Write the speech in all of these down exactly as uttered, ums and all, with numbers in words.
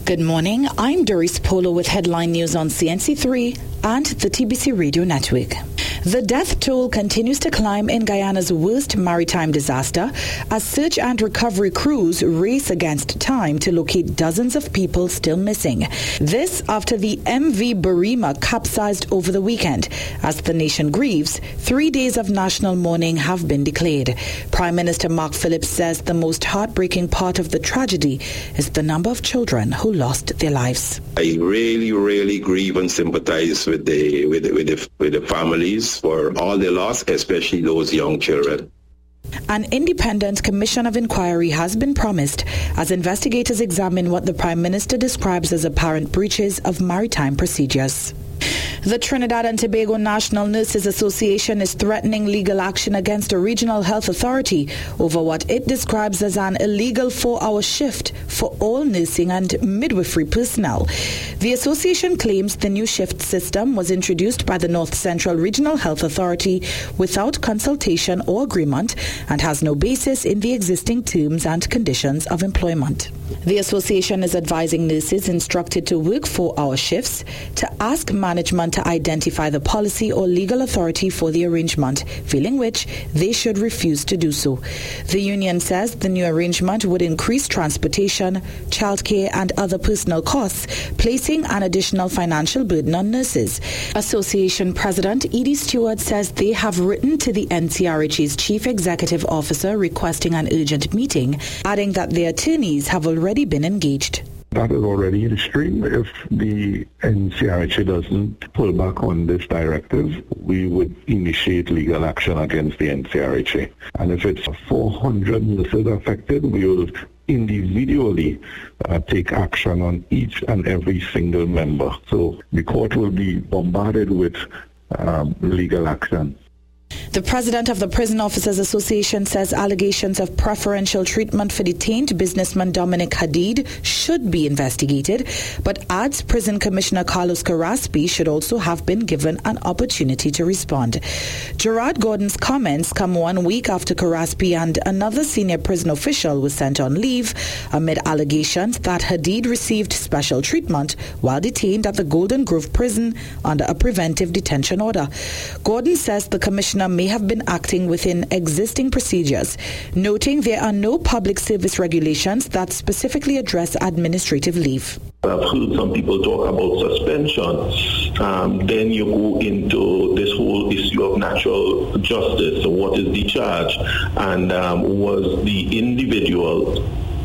Good morning, I'm Doris Polo with headline news on C N C three and the T B C Radio Network. The death toll continues to climb in Guyana's worst maritime disaster as search and recovery crews race against time to locate dozens of people still missing. This after the M V Barima capsized over the weekend. As the nation grieves, three days of national mourning have been declared. Prime Minister Mark Phillips says the most heartbreaking part of the tragedy is the number of children who lost their lives. I really, really grieve and sympathize with the with the, with the, with the families for all the loss, especially those young children. An independent commission of inquiry has been promised as investigators examine what the Prime Minister describes as apparent breaches of maritime procedures. The Trinidad and Tobago National Nurses Association is threatening legal action against a regional health authority over what it describes as an illegal four-hour shift for all nursing and midwifery personnel. The association claims the new shift system was introduced by the North Central Regional Health Authority without consultation or agreement and has no basis in the existing terms and conditions of employment. The association is advising nurses instructed to work four-hour shifts to ask management to identify the policy or legal authority for the arrangement, failing which they should refuse to do so. The union says the new arrangement would increase transportation, childcare and other personal costs, placing an additional financial burden on nurses. Association President Edie Stewart says they have written to the N C R H A's Chief Executive Officer requesting an urgent meeting, adding that their attorneys have already been engaged. That is already in stream. If the N C R H A doesn't pull back on this directive, we would initiate legal action against the N C R H A. And if it's four hundred nurses affected, we will individually uh, take action on each and every single member. So the court will be bombarded with um, legal action. The president of the Prison Officers Association says allegations of preferential treatment for detained businessman Dominic Hadid should be investigated, but adds Prison Commissioner Carlos Carraspi should also have been given an opportunity to respond. Gerard Gordon's comments come one week after Carraspi and another senior prison official was sent on leave amid allegations that Hadid received special treatment while detained at the Golden Grove prison under a preventive detention order. Gordon says the commissioner may have been acting within existing procedures, noting there are no public service regulations that specifically address administrative leave. I've heard some people talk about suspension. Um, then you go into this whole issue of natural justice. So what is the charge? And um, was the individual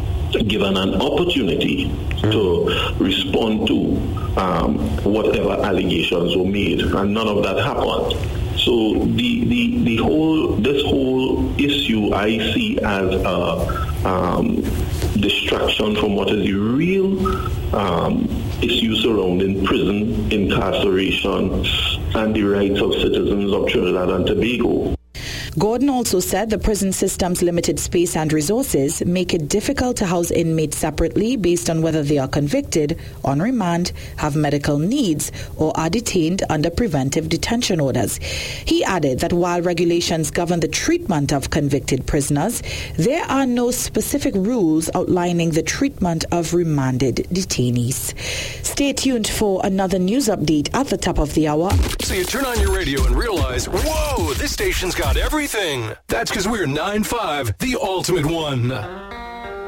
given an opportunity to respond to um, whatever allegations were made? And none of that happened. So the, the, the whole, this whole issue I see as a um, distraction from what is the real um, issue surrounding prison incarceration and the rights of citizens of Trinidad and Tobago. Gordon also said the prison system's limited space and resources make it difficult to house inmates separately based on whether they are convicted, on remand, have medical needs, or are detained under preventive detention orders. He added that while regulations govern the treatment of convicted prisoners, there are no specific rules outlining the treatment of remanded detainees. Stay tuned for another news update at the top of the hour. So you turn on your radio and realize, whoa, this station's got everything. That's because we're nine five, the ultimate one.